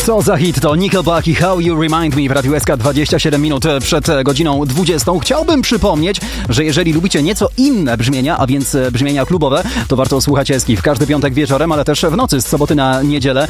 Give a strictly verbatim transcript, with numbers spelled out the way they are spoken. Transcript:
Co za hit, to Nickelback i How You Remind Me w Radiu S K dwadzieścia siedem minut przed godziną dwudziestą. Chciałbym przypomnieć, że jeżeli lubicie nieco inne brzmienia, a więc brzmienia klubowe, to warto słuchać Eski w każdy piątek wieczorem, ale też w nocy z soboty na niedzielę